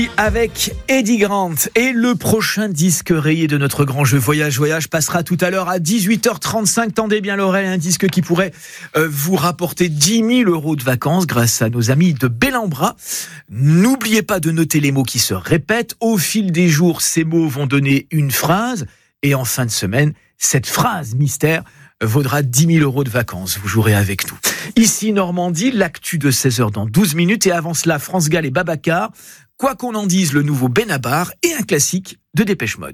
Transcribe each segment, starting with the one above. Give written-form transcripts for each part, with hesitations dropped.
Avec Eddie Grant et le prochain disque rayé de notre grand jeu Voyage passera tout à l'heure à 18h35. Tendez bien l'oreille, un disque qui pourrait vous rapporter 10 000 € de vacances grâce à nos amis de Bellambra. N'oubliez pas de noter les mots qui se répètent. Au fil des jours, ces mots vont donner une phrase et en fin de semaine, cette phrase mystère vaudra 10 000 € de vacances. Vous jouerez avec nous. Ici Normandie, l'actu de 16h dans 12 minutes et avant cela, France Gall et Babacar. Quoi qu'on en dise, le nouveau Benabar et un classique de Dépêche Mode.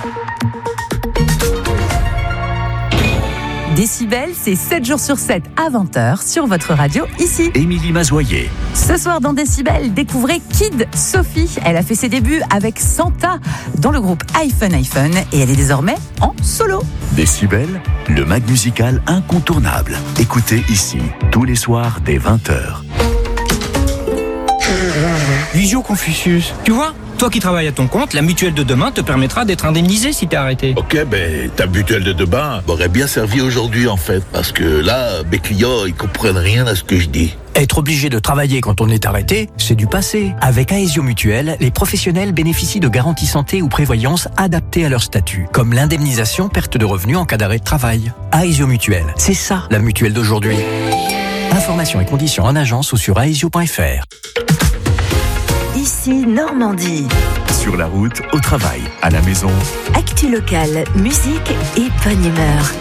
Décibel, c'est 7 jours sur 7 à 20h sur votre radio ici. Émilie Mazoyer. Ce soir dans Décibel, découvrez Kid Sophie. Elle a fait ses débuts avec Santa dans le groupe iPhone et elle est désormais en solo. Décibel, le mag musical incontournable. Écoutez ici, tous les soirs dès 20h. Visio Confucius. Tu vois, toi qui travailles à ton compte, la mutuelle de demain te permettra d'être indemnisé si t'es arrêté. Ok, ta mutuelle de demain m'aurait bien servi aujourd'hui en fait, parce que là, mes clients, ils comprennent rien à ce que je dis. Être obligé de travailler quand on est arrêté, c'est du passé. Avec Aesio Mutuelle, les professionnels bénéficient de garanties santé ou prévoyance adaptées à leur statut, comme l'indemnisation perte de revenus en cas d'arrêt de travail. Aesio Mutuelle, c'est ça la mutuelle d'aujourd'hui. Informations et conditions en agence ou sur aesio.fr. Ici Normandie. Sur la route, au travail, à la maison. Actu locale, musique et bonne humeur.